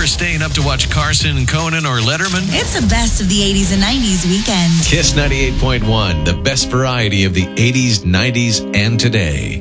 staying up to watch Carson, Conan, or Letterman? It's the best of the 80s and 90s weekend. Kiss 98.1, the best variety of the 80s, 90s, and today.